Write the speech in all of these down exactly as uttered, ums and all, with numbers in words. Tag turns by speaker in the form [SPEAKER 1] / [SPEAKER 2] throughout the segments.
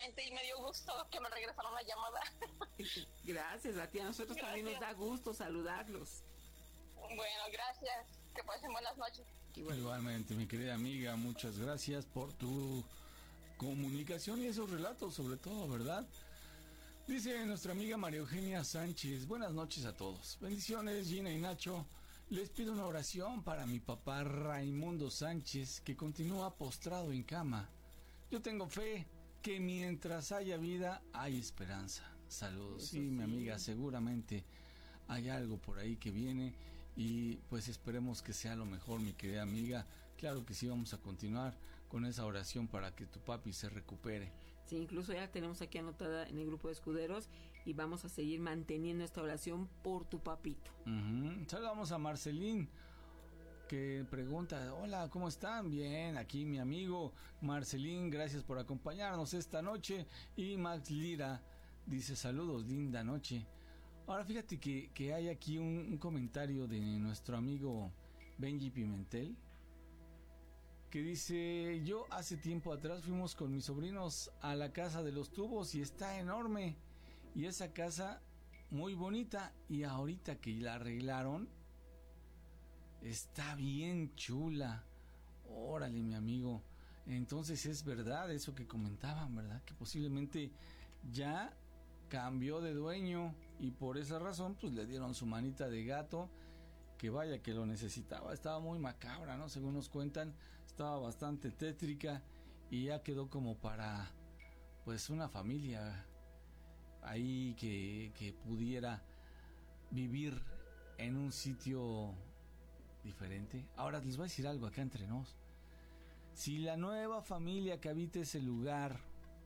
[SPEAKER 1] nuevamente y me dio gusto que me regresaron la llamada.
[SPEAKER 2] Gracias a ti, a nosotros gracias. También nos da gusto saludarlos.
[SPEAKER 1] Bueno, gracias, que pasen buenas noches.
[SPEAKER 3] Igual. Igualmente, mi querida amiga, muchas gracias por tu comunicación y esos relatos sobre todo, ¿verdad? Dice nuestra amiga María Eugenia Sánchez, buenas noches a todos. Bendiciones, Gina y Nacho. Les pido una oración para mi papá Raimundo Sánchez, que continúa postrado en cama. Yo tengo fe que mientras haya vida, hay esperanza. Saludos. Sí, sí, mi amiga, seguramente hay algo por ahí que viene y pues esperemos que sea lo mejor, mi querida amiga. Claro que sí, vamos a continuar con esa oración para que tu papi se recupere.
[SPEAKER 2] Sí, incluso ya la tenemos aquí anotada en el grupo de escuderos y vamos a seguir manteniendo esta oración por tu papito.
[SPEAKER 3] Uh-huh. Saludamos a Marcelín, que pregunta, hola, ¿cómo están? Bien, aquí mi amigo Marcelín, gracias por acompañarnos esta noche. Y Max Lira dice, saludos, linda noche. Ahora fíjate que, que hay aquí un, un comentario de nuestro amigo Benji Pimentel, que dice, yo hace tiempo atrás fuimos con mis sobrinos a la casa de los tubos y está enorme, y esa casa muy bonita, y ahorita que la arreglaron está bien chula. Órale, mi amigo, entonces es verdad eso que comentaban, ¿verdad? Que posiblemente ya cambió de dueño y por esa razón pues le dieron su manita de gato, que vaya que lo necesitaba. Estaba muy macabra, ¿no? Según nos cuentan, estaba bastante tétrica y ya quedó como para pues una familia ahí que, que pudiera vivir en un sitio diferente. Ahora les voy a decir algo acá entre nos. Si la nueva familia que habita ese lugar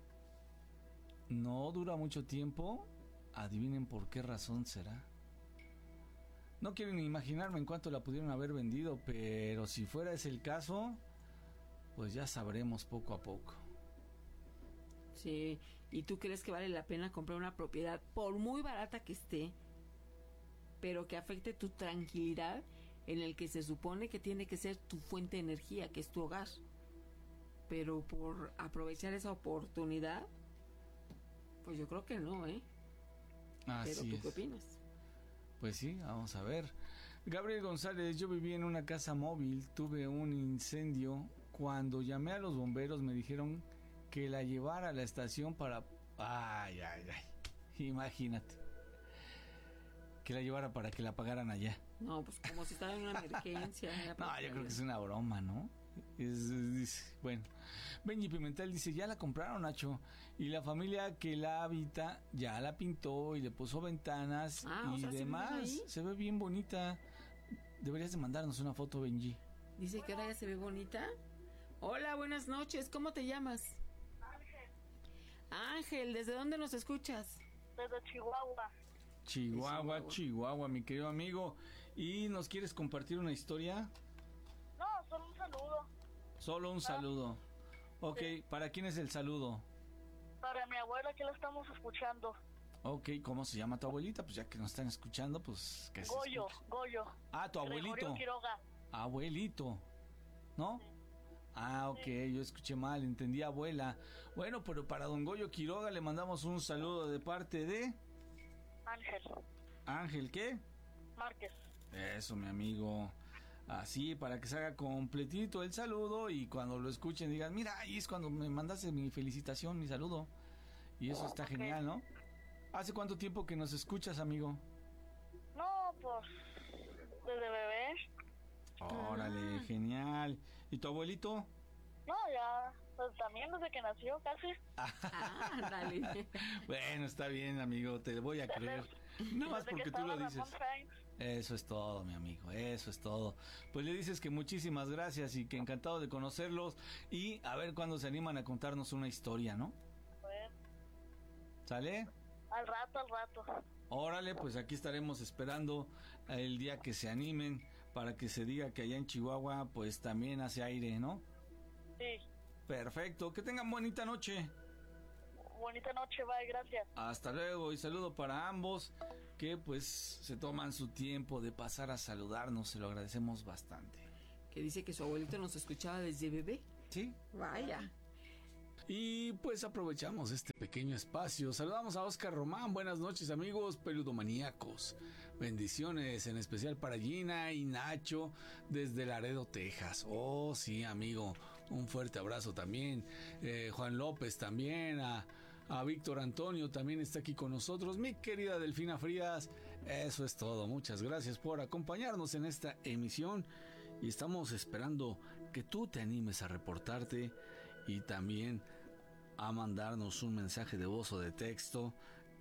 [SPEAKER 3] no dura mucho tiempo, adivinen por qué razón será. No quiero ni imaginarme en cuánto la pudieron haber vendido, pero si fuera ese el caso, pues ya sabremos poco a poco.
[SPEAKER 2] Sí, ¿y tú crees que vale la pena comprar una propiedad, por muy barata que esté, pero que afecte tu tranquilidad, en el que se supone que tiene que ser tu fuente de energía, que es tu hogar? Pero por aprovechar esa oportunidad, pues yo creo que no, ¿eh?
[SPEAKER 3] Así
[SPEAKER 2] pero ¿tú
[SPEAKER 3] es.
[SPEAKER 2] qué opinas?
[SPEAKER 3] Pues sí, vamos a ver. Gabriel González, yo viví en una casa móvil, tuve un incendio. Cuando llamé a los bomberos me dijeron que la llevara a la estación para... Ay, ay, ay. Imagínate. Que la llevara para que la pagaran allá.
[SPEAKER 2] No, pues como si estaba en una emergencia.
[SPEAKER 3] No, yo creo que es una broma, ¿no? Es, es, bueno, Benji Pimentel dice, ya la compraron, Nacho, y la familia que la habita ya la pintó y le puso ventanas
[SPEAKER 2] ah,
[SPEAKER 3] y
[SPEAKER 2] o sea,
[SPEAKER 3] demás.
[SPEAKER 2] ¿sí
[SPEAKER 3] se ve bien bonita. Deberías de mandarnos una foto, Benji.
[SPEAKER 2] Dice que ahora ya se ve bonita. Hola, buenas noches, ¿cómo te llamas?
[SPEAKER 4] Ángel.
[SPEAKER 2] Ángel, ¿desde dónde nos escuchas?
[SPEAKER 4] Desde Chihuahua.
[SPEAKER 3] Chihuahua,
[SPEAKER 2] Chihuahua,
[SPEAKER 3] Chihuahua, mi querido amigo. ¿Y nos quieres compartir una historia?
[SPEAKER 4] No, solo un saludo.
[SPEAKER 3] Solo un saludo. Ok,
[SPEAKER 4] sí.
[SPEAKER 3] ¿Para quién es el saludo?
[SPEAKER 4] Para mi abuela, que la estamos escuchando.
[SPEAKER 3] Ok, ¿cómo se llama tu abuelita? Pues ya que nos están escuchando, pues... que
[SPEAKER 4] Goyo, Goyo.
[SPEAKER 3] Ah, tu abuelito.
[SPEAKER 4] Gregorio Quiroga.
[SPEAKER 3] Abuelito, ¿no? Sí. Ah, ok, sí. Yo escuché mal, entendí abuela. Bueno, pero para don Goyo Quiroga le mandamos un saludo de parte de...
[SPEAKER 4] Ángel.
[SPEAKER 3] ¿Ángel qué?
[SPEAKER 4] Márquez.
[SPEAKER 3] Eso, mi amigo. Así, para que se haga completito el saludo y cuando lo escuchen digan, mira, ahí es cuando me mandaste mi felicitación, mi saludo. Y eso está okay. Genial, ¿no? ¿Hace cuánto tiempo que nos escuchas, amigo?
[SPEAKER 4] No, pues, desde bebé.
[SPEAKER 3] Órale, ah. Genial. ¿Y tu abuelito?
[SPEAKER 4] No, ya, pues también desde que nació, casi.
[SPEAKER 2] Ah, dale.
[SPEAKER 3] Bueno, está bien, amigo, te voy a creer. Nada más porque tú lo dices. Eso es todo, mi amigo, eso es todo. Pues le dices que muchísimas gracias y que encantado de conocerlos. Y a ver cuándo se animan a contarnos una historia, ¿no?
[SPEAKER 4] Pues.
[SPEAKER 3] ¿Sale?
[SPEAKER 4] Al rato, al rato.
[SPEAKER 3] Órale, pues aquí estaremos esperando el día que se animen para que se diga que allá en Chihuahua pues también hace aire, ¿no?
[SPEAKER 4] Sí.
[SPEAKER 3] Perfecto, que tengan bonita noche.
[SPEAKER 4] Bonita noche, bye, gracias.
[SPEAKER 3] Hasta luego y saludo para ambos que pues se toman su tiempo de pasar a saludarnos, se lo agradecemos bastante.
[SPEAKER 2] Que dice que su abuelito nos escuchaba desde bebé.
[SPEAKER 3] Sí.
[SPEAKER 2] Vaya.
[SPEAKER 3] Y pues aprovechamos este pequeño espacio. Saludamos a Oscar Román. Buenas noches, amigos peludomaníacos. Bendiciones, en especial para Gina y Nacho desde Laredo, Texas. Oh, sí, amigo. Un fuerte abrazo también. Eh, Juan López también. A, a Víctor Antonio también está aquí con nosotros. Mi querida Delfina Frías. Eso es todo. Muchas gracias por acompañarnos en esta emisión. Y estamos esperando que tú te animes a reportarte y también a mandarnos un mensaje de voz o de texto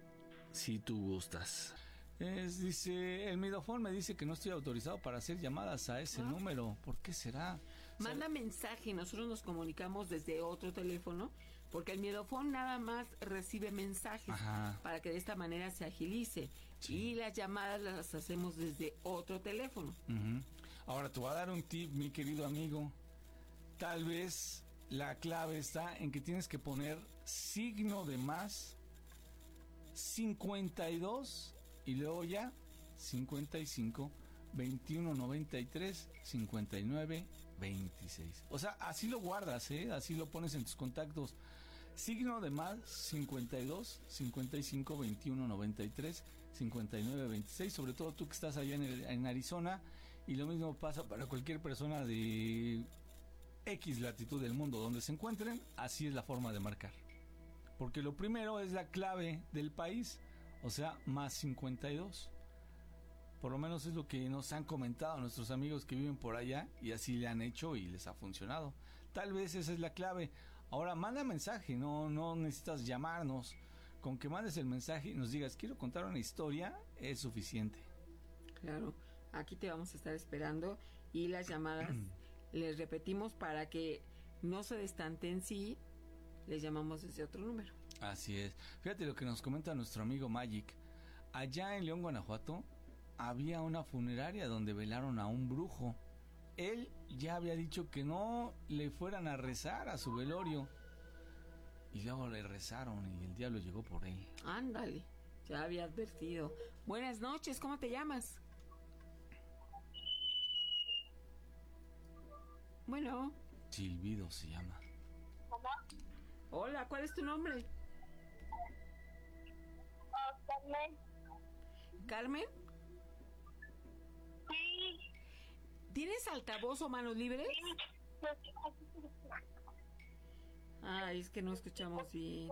[SPEAKER 3] si tú gustas. Es, dice, el midofón me dice que no estoy autorizado para hacer llamadas a ese ah. número. ¿Por qué será?
[SPEAKER 2] Manda mensaje, nosotros nos comunicamos desde otro teléfono, porque el midofón nada más recibe mensajes. Ajá. Para que de esta manera se agilice. Sí. Y las llamadas las hacemos desde otro teléfono.
[SPEAKER 3] Uh-huh. Ahora te voy a dar un tip, mi querido amigo. Tal vez la clave está en que tienes que poner signo de más cincuenta y dos y luego ya cincuenta y cinco, veintiuno, noventa y tres, cincuenta y nueve, veintiséis. O sea, así lo guardas, ¿eh? Así lo pones en tus contactos. Signo de más cincuenta y dos, cincuenta y cinco, veintiuno, noventa y tres, cincuenta y nueve, veintiséis. Sobre todo tú que estás allá en, el, en Arizona. Y lo mismo pasa para cualquier persona de X latitud del mundo donde se encuentren. Así es la forma de marcar, porque lo primero es la clave del país, o sea, más cincuenta y dos. Por lo menos es lo que nos han comentado nuestros amigos que viven por allá, y así le han hecho y les ha funcionado. Tal vez esa es la clave. Ahora manda mensaje, no, no necesitas llamarnos. Con que mandes el mensaje y nos digas quiero contar una historia es suficiente.
[SPEAKER 2] Claro, aquí te vamos a estar esperando, y las llamadas les repetimos para que no se destanten si les llamamos desde otro número.
[SPEAKER 3] Así es. Fíjate lo que nos comenta nuestro amigo Magic. Allá en León, Guanajuato, había una funeraria donde velaron a un brujo. Él ya había dicho que no le fueran a rezar a su velorio, y luego le rezaron y el diablo llegó por él.
[SPEAKER 2] Ándale, ya había advertido. Buenas noches, ¿cómo te llamas? Bueno.
[SPEAKER 3] Silbido se llama.
[SPEAKER 4] Hola.
[SPEAKER 2] Hola, ¿cuál es tu nombre?
[SPEAKER 4] Uh, Carmen.
[SPEAKER 2] ¿Carmen?
[SPEAKER 4] Sí.
[SPEAKER 2] ¿Tienes altavoz o manos libres?
[SPEAKER 4] Sí.
[SPEAKER 2] Ay, es que no escuchamos bien.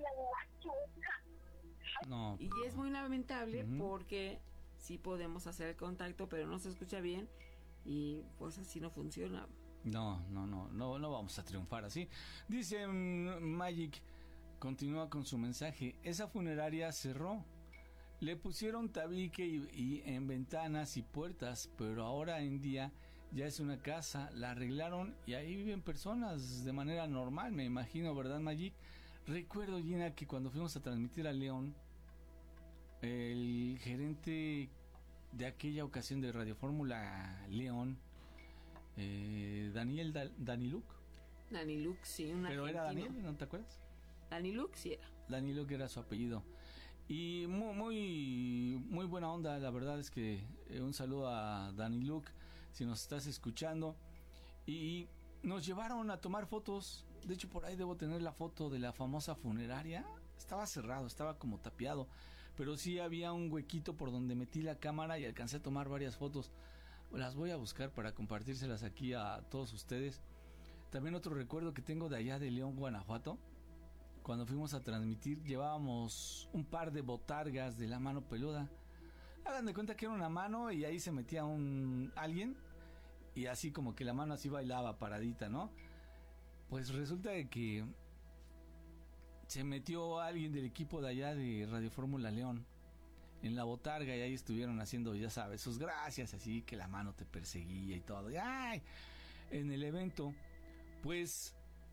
[SPEAKER 3] No.
[SPEAKER 2] Y es muy lamentable uh-huh. porque sí podemos hacer el contacto, pero no se escucha bien y pues así no funciona.
[SPEAKER 3] No, no, no, no, no vamos a triunfar así. Dice um, Magic, continúa con su mensaje. Esa funeraria cerró. Le pusieron tabique y, y en ventanas y puertas, pero ahora en día ya es una casa. La arreglaron y ahí viven personas de manera normal, me imagino, ¿verdad, Magic? Recuerdo, Gina, que cuando fuimos a transmitir a León, el gerente de aquella ocasión de Radio Fórmula León, eh, Daniel da, Daniluk.
[SPEAKER 2] Daniluk, sí, un
[SPEAKER 3] Pero
[SPEAKER 2] argentino.
[SPEAKER 3] era Daniel, ¿no te acuerdas?
[SPEAKER 2] Daniluk sí era.
[SPEAKER 3] Daniluk era su apellido. Y muy, muy, muy buena onda, la verdad es que eh, un saludo a Daniluk, si nos estás escuchando. Y nos llevaron a tomar fotos. De hecho, por ahí debo tener la foto de la famosa funeraria. Estaba cerrado, estaba como tapiado, pero sí había un huequito por donde metí la cámara y alcancé a tomar varias fotos. Las voy a buscar para compartírselas aquí a todos ustedes. También otro recuerdo que tengo de allá de León, Guanajuato. Cuando fuimos a transmitir, llevábamos un par de botargas de la mano peluda. Hagan de cuenta que era una mano y ahí se metía un alguien y así como que la mano así bailaba paradita, ¿no? Pues resulta de que se metió alguien del equipo de allá de Radio Fórmula León en la botarga y ahí estuvieron haciendo, ya sabes, sus gracias, así que la mano te perseguía y todo. Y ¡ay! En el evento, pues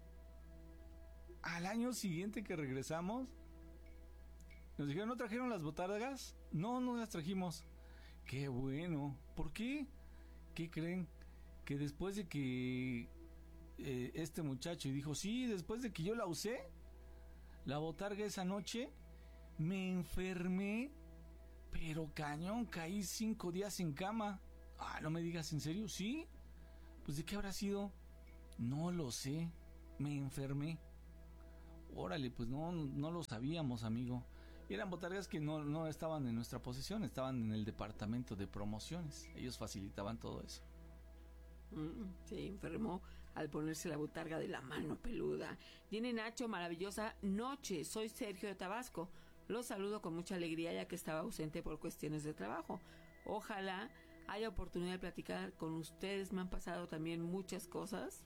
[SPEAKER 3] al año siguiente que regresamos, nos dijeron, ¿no trajeron las botargas? No, no las trajimos. Qué bueno. ¿Por qué? ¿Qué creen? Que después de que eh, este muchacho dijo, sí, después de que yo la usé, la botarga esa noche, me enfermé, pero cañón, caí cinco días en cama. Ah, no me digas, ¿en serio? Sí. Pues ¿de qué habrá sido? No lo sé. Me enfermé. órale, pues no, no lo sabíamos, amigo. Y eran botargas que no, no estaban en nuestra posesión, estaban en el departamento de promociones. Ellos facilitaban todo eso.
[SPEAKER 2] Mm, se enfermó al ponerse la botarga de la mano peluda. Viene Nacho, maravillosa noche. Soy Sergio de Tabasco. Los saludo con mucha alegría ya que estaba ausente por cuestiones de trabajo. Ojalá haya oportunidad de platicar con ustedes. Me han pasado también muchas cosas.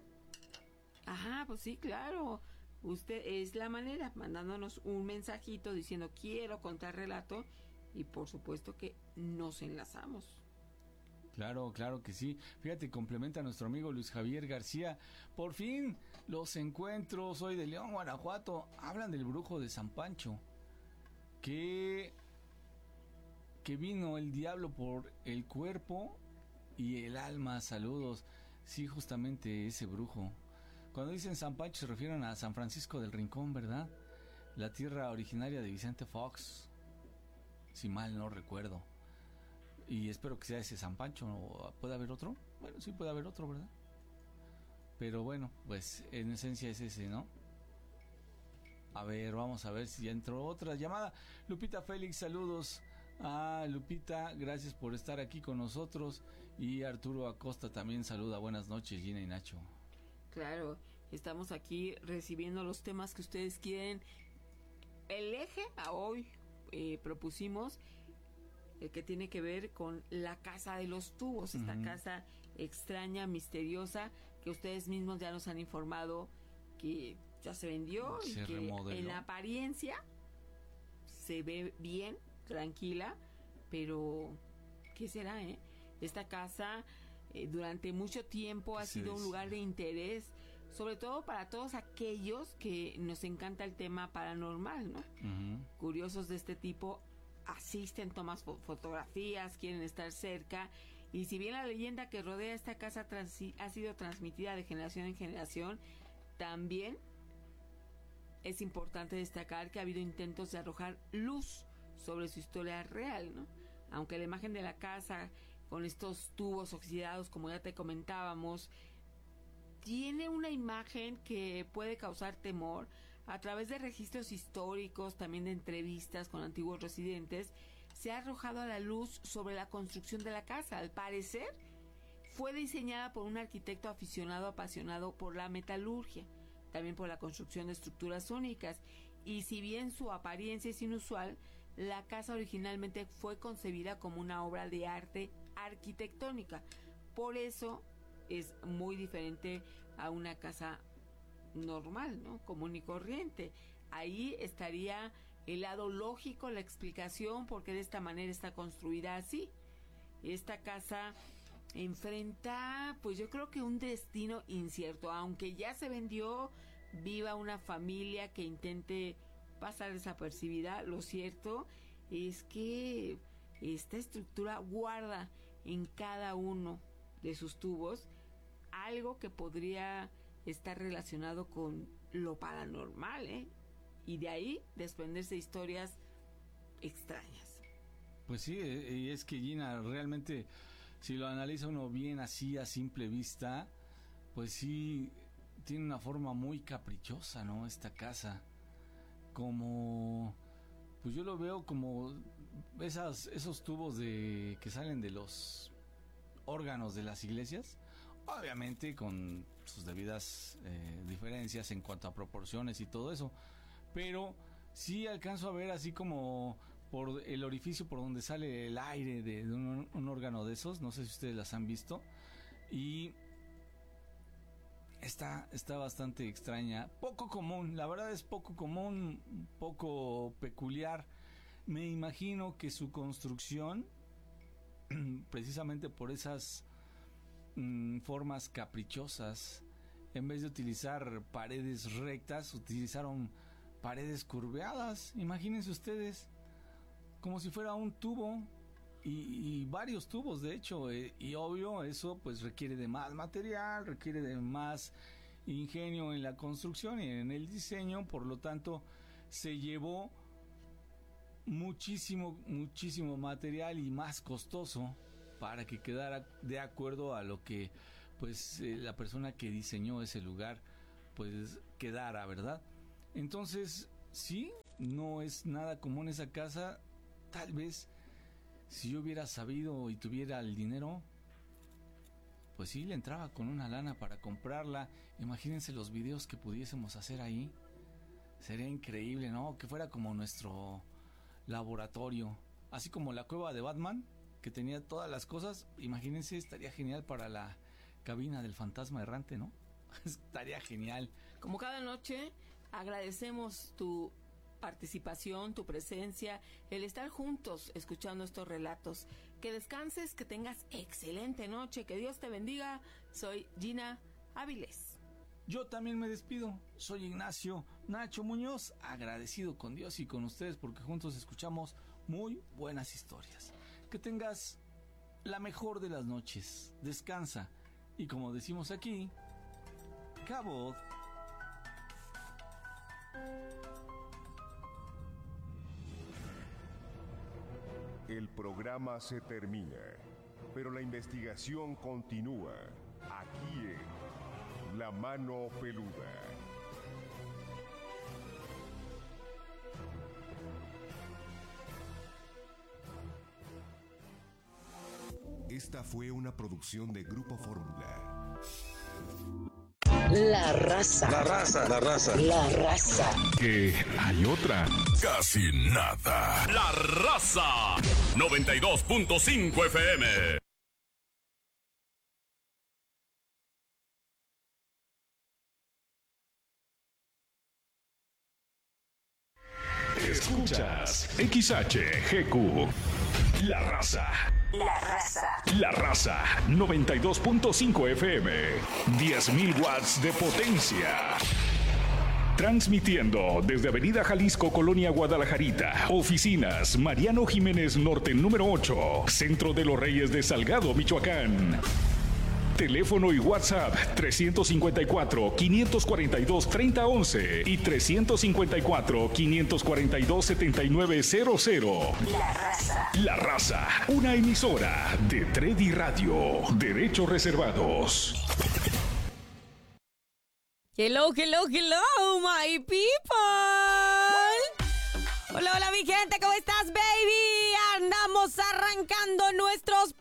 [SPEAKER 2] Ajá, pues sí, claro. Usted es la manera, mandándonos un mensajito diciendo quiero contar relato y por supuesto que nos enlazamos.
[SPEAKER 3] Claro, claro que sí. Fíjate, complementa a nuestro amigo Luis Javier García. Por fin los encuentro. Soy de León, Guanajuato. Hablan del brujo de San Pancho. Que, que vino el diablo por el cuerpo y el alma. Saludos. Sí, justamente ese brujo. Cuando dicen San Pancho se refieren a San Francisco del Rincón, ¿verdad? La tierra originaria de Vicente Fox, si mal no recuerdo. Y espero que sea ese San Pancho. ¿Puede haber otro? Bueno, sí puede haber otro, ¿verdad? Pero bueno, pues en esencia es ese, ¿no? A ver, vamos a ver si ya entró otra llamada. Lupita Félix, saludos. Ah, Lupita, gracias por estar aquí con nosotros. Y Arturo Acosta también saluda. Buenas noches, Gina y Nacho.
[SPEAKER 2] Claro, estamos aquí recibiendo los temas que ustedes quieren. El eje a hoy eh, propusimos el que tiene que ver con la casa de los tubos, esta uh-huh. casa extraña, misteriosa, que ustedes mismos ya nos han informado que ya se vendió se y que remodeló. En la apariencia se ve bien, tranquila, pero ¿qué será, eh? Esta casa eh, durante mucho tiempo ha sido un lugar de interés, sobre todo para todos aquellos que nos encanta el tema paranormal, ¿no? Uh-huh. Curiosos de este tipo asisten, toman fo- fotografías, quieren estar cerca, y si bien la leyenda que rodea esta casa trans- ha sido transmitida de generación en generación, también es importante destacar que ha habido intentos de arrojar luz sobre su historia real, ¿no? Aunque la imagen de la casa con estos tubos oxidados, como ya te comentábamos, tiene una imagen que puede causar temor. A través de registros históricos, también de entrevistas con antiguos residentes, se ha arrojado a la luz sobre la construcción de la casa. Al parecer, fue diseñada por un arquitecto aficionado, apasionado por la metalurgia, también por la construcción de estructuras únicas. Y si bien su apariencia es inusual, la casa originalmente fue concebida como una obra de arte arquitectónica. Por eso es muy diferente a una casa normal, ¿no? Común y corriente. Ahí estaría el lado lógico, la explicación por qué de esta manera está construida así. Esta casa enfrenta, pues yo creo que un destino incierto, aunque ya se vendió, viva una familia que intente pasar desapercibida. Lo cierto es que esta estructura guarda en cada uno de sus tubos algo que podría estar relacionado con lo paranormal, ¿eh? Y de ahí desprenderse historias extrañas.
[SPEAKER 3] Pues sí, y es que Gina, realmente, si lo analiza uno bien así a simple vista, pues sí, tiene una forma muy caprichosa, ¿no? Esta casa, como, pues yo lo veo como esas, esos tubos de que salen de los órganos de las iglesias, obviamente con sus debidas eh, diferencias en cuanto a proporciones y todo eso, pero sí alcanzo a ver así como por el orificio por donde sale el aire de, de un, un órgano de esos. No sé si ustedes las han visto, y está, está bastante extraña, poco común, la verdad es poco común, poco peculiar. Me imagino que su construcción, precisamente por esas mm, formas caprichosas, en vez de utilizar paredes rectas, utilizaron paredes curveadas. Imagínense ustedes, como si fuera un tubo, y, y varios tubos de hecho, eh, y obvio eso pues requiere de más material, requiere de más ingenio en la construcción y en el diseño. Por lo tanto, se llevó muchísimo, muchísimo material y más costoso para que quedara de acuerdo a lo que pues eh, la persona que diseñó ese lugar pues quedara, ¿verdad? Entonces, sí, no es nada común esa casa. Tal vez si yo hubiera sabido y tuviera el dinero, pues sí, le entraba con una lana para comprarla. Imagínense los videos que pudiésemos hacer ahí. Sería increíble, ¿no? Que fuera como nuestro laboratorio. Así como la cueva de Batman, que tenía todas las cosas. Imagínense, estaría genial para la cabina del fantasma errante, ¿no? Estaría genial.
[SPEAKER 2] Como cada noche, agradecemos tu participación, tu presencia, el estar juntos escuchando estos relatos. Que descanses, que tengas excelente noche, que Dios te bendiga. Soy Gina Áviles.
[SPEAKER 3] Yo también me despido. Soy Ignacio Nacho Muñoz, agradecido con Dios y con ustedes porque juntos escuchamos muy buenas historias. Que tengas la mejor de las noches. Descansa. Y como decimos aquí, Cabot.
[SPEAKER 5] El programa se termina, pero la investigación continúa aquí en La Mano Peluda. Esta fue una producción de Grupo Fórmula.
[SPEAKER 6] La raza.
[SPEAKER 7] La raza. La raza.
[SPEAKER 6] La raza.
[SPEAKER 5] Que hay otra.
[SPEAKER 8] Casi nada. La Raza. noventa y dos punto cinco F M.
[SPEAKER 9] Escuchas X H G Q. La Raza.
[SPEAKER 6] La raza.
[SPEAKER 9] La Raza. noventa y dos punto cinco F M. diez mil watts de potencia. Transmitiendo desde Avenida Jalisco, Colonia Guadalajarita. Oficinas Mariano Jiménez Norte número ocho. Centro de los Reyes de Salgado, Michoacán. Teléfono y WhatsApp trescientos cincuenta y cuatro, quinientos cuarenta y dos, treinta once y trescientos cincuenta y cuatro, quinientos cuarenta y dos, setenta y nueve cero cero.
[SPEAKER 6] La raza.
[SPEAKER 9] La Raza, una emisora de Tredi Radio. Derechos reservados.
[SPEAKER 10] Hello, hello, hello, my people. Hola, hola, mi gente, ¿cómo estás, baby? Andamos arrancando nuestros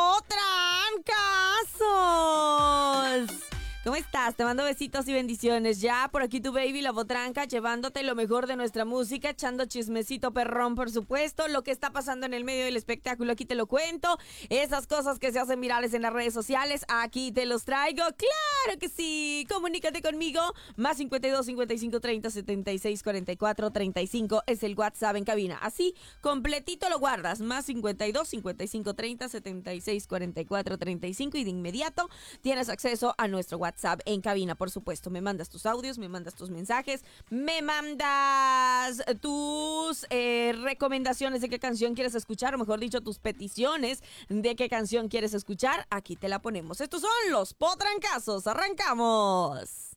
[SPEAKER 10] potrancazos. ¿Cómo estás? Te mando besitos y bendiciones. Ya por aquí tu baby, la potranca, llevándote lo mejor de nuestra música, echando chismecito perrón, por supuesto. Lo que está pasando en el medio del espectáculo, aquí te lo cuento. Esas cosas que se hacen virales en las redes sociales, aquí te los traigo. ¡Claro que sí! Comunícate conmigo. Más cincuenta y dos, cincuenta y cinco, treinta, setenta y seis, cuarenta y cuatro, treinta y cinco es el WhatsApp en cabina. Así, completito lo guardas. Más cincuenta y dos, cincuenta y cinco, treinta, setenta y seis, cuarenta y cuatro, treinta y cinco y de inmediato tienes acceso a nuestro WhatsApp en cabina, por supuesto. Me mandas tus audios, me mandas tus mensajes, me mandas tus eh, recomendaciones de qué canción quieres escuchar, o mejor dicho, tus peticiones de qué canción quieres escuchar. Aquí te la ponemos. Estos son los potrancazos. ¡Arrancamos!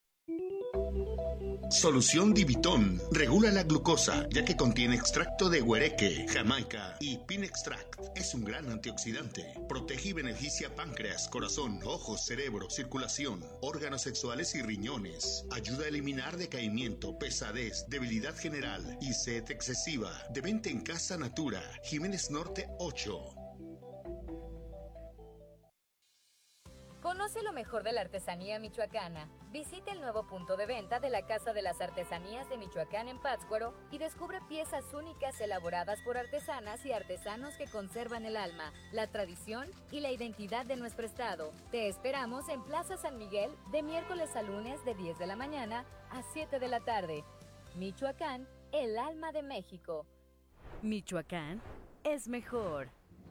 [SPEAKER 11] Solución Divitón regula la glucosa, ya que contiene extracto de huereque, jamaica y pin extract. Es un gran antioxidante. Protege y beneficia páncreas, corazón, ojos, cerebro, circulación, órganos sexuales y riñones. Ayuda a eliminar decaimiento, pesadez, debilidad general y sed excesiva. De venta en Casa Natura, Jiménez Norte ocho.
[SPEAKER 12] Conoce lo mejor de la artesanía michoacana. Visita el nuevo punto de venta de la Casa de las Artesanías de Michoacán en Pátzcuaro y descubre piezas únicas elaboradas por artesanas y artesanos que conservan el alma, la tradición y la identidad de nuestro estado. Te esperamos en Plaza San Miguel de miércoles a lunes de diez de la mañana a siete de la tarde. Michoacán, el alma de México.
[SPEAKER 13] Michoacán es mejor.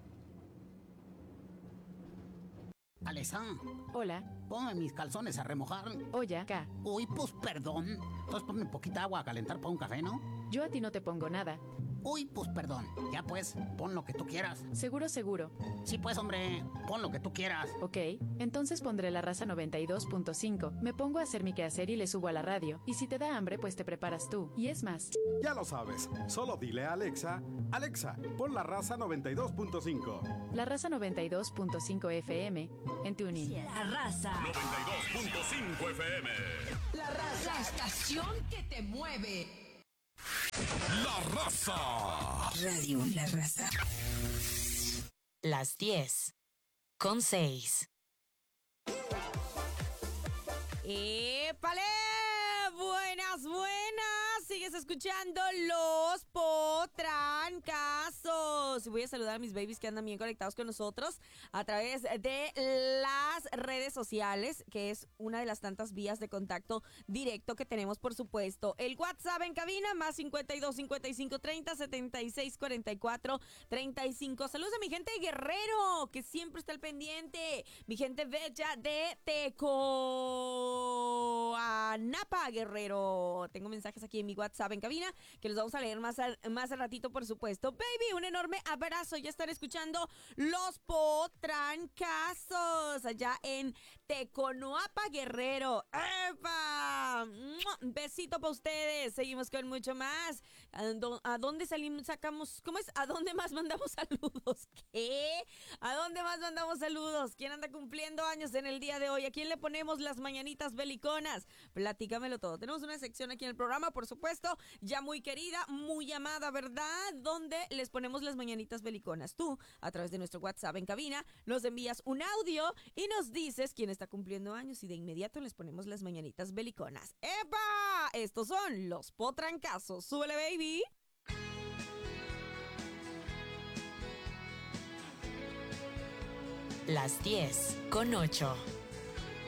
[SPEAKER 14] Alesa.
[SPEAKER 13] Hola.
[SPEAKER 14] Ponme mis calzones a remojar.
[SPEAKER 13] Oye, acá.
[SPEAKER 14] Uy, pues perdón. Entonces ponme poquita agua a calentar para un café, ¿no?
[SPEAKER 13] Yo a ti no te pongo nada.
[SPEAKER 14] Uy, pues perdón. Ya pues, pon lo que tú quieras.
[SPEAKER 13] Seguro, seguro.
[SPEAKER 14] Sí, pues, hombre, pon lo que tú quieras.
[SPEAKER 13] Ok, entonces pondré La Raza noventa y dos punto cinco. Me pongo a hacer mi quehacer y le subo a la radio. Y si te da hambre, pues te preparas tú. Y es más.
[SPEAKER 15] Ya lo sabes. Solo dile a Alexa, Alexa, pon La Raza noventa y dos punto cinco.
[SPEAKER 13] La Raza noventa y dos punto cinco F M en TuneIn.
[SPEAKER 6] La raza.
[SPEAKER 8] noventa y dos punto cinco F M.
[SPEAKER 6] La raza. La estación que te mueve.
[SPEAKER 8] La raza.
[SPEAKER 6] Radio La Raza.
[SPEAKER 7] Las diez con seis.
[SPEAKER 10] ¡Épale! Buenas, buenas. Sigues escuchando Los Potrancazos. Voy a saludar a mis babies que andan bien conectados con nosotros a través de las redes sociales, que es una de las tantas vías de contacto directo que tenemos, por supuesto. El WhatsApp en cabina, más cincuenta y dos, cincuenta y cinco, treinta, setenta y seis, cuarenta y cuatro, treinta y cinco. Saludos a mi gente de Guerrero, que siempre está al pendiente. Mi gente bella de Tecoanapa, Guerrero. Tengo mensajes aquí en mi WhatsApp en cabina que los vamos a leer más al, más al ratito, por supuesto. Baby, un enorme abrazo. Ya están escuchando Los Potrancazos allá en Tecoanapa, Guerrero. ¡Epa! Besito para ustedes. Seguimos con mucho más. ¿A dónde, a dónde salimos? Sacamos. ¿Cómo es? ¿A dónde más mandamos saludos? ¿Qué? ¿A dónde más mandamos saludos? ¿Quién anda cumpliendo años en el día de hoy? ¿A quién le ponemos las mañanitas beliconas? Platícamelo todo. Tenemos una sección aquí en el programa, por supuesto, ya muy querida, muy amada, ¿verdad? Donde les ponemos las mañanitas beliconas. Tú, a través de nuestro WhatsApp en cabina, nos envías un audio y nos dices quién está cumpliendo años y de inmediato les ponemos las mañanitas beliconas. ¡Epa! Estos son Los Potrancazos. ¡Súbele, baby!
[SPEAKER 7] Las diez con ocho.